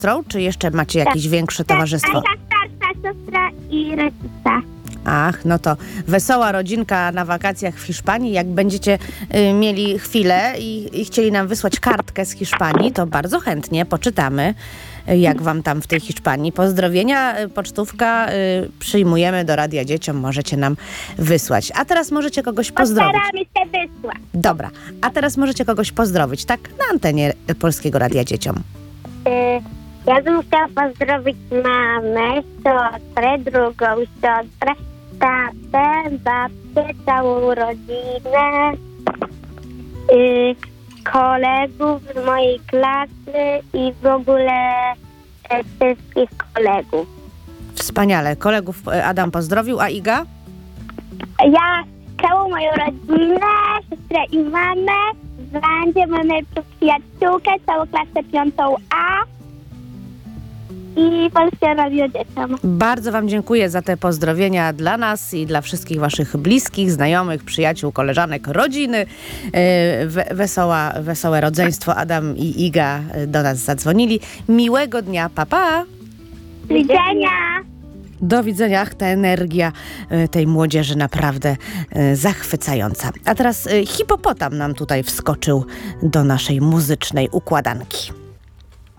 Czy jeszcze macie jakieś większe towarzystwo? Moja starsza siostra i rodzica. Ach, no to wesoła rodzinka na wakacjach w Hiszpanii. Jak będziecie mieli chwilę i chcieli nam wysłać kartkę z Hiszpanii, to bardzo chętnie poczytamy, jak wam tam w tej Hiszpanii. Pozdrowienia, pocztówka przyjmujemy do Radia Dzieciom, możecie nam wysłać. A teraz możecie kogoś pozdrowić. Postaramy się wysłać. Dobra, a teraz możecie kogoś pozdrowić, tak? Na antenie Polskiego Radia Dzieciom. Ja bym chciała pozdrowić mamę, siostrę, drugą siostrę, tatę, babcię, całą rodzinę, kolegów z mojej klasy i w ogóle wszystkich kolegów. Wspaniale. Kolegów Adam pozdrowił, a Iga? Ja całą moją rodzinę, siostrę i mamę, Wandzie, moją najlepszą przyjaciółkę, całą klasę 5A i Polskie Radio Dzieciom. Bardzo wam dziękuję za te pozdrowienia dla nas i dla wszystkich waszych bliskich, znajomych, przyjaciół, koleżanek, rodziny. Wesołe rodzeństwo Adam i Iga do nas zadzwonili. Miłego dnia, pa, pa! Do widzenia! Do widzenia. Ach, ta energia tej młodzieży naprawdę zachwycająca. A teraz hipopotam nam tutaj wskoczył do naszej muzycznej układanki.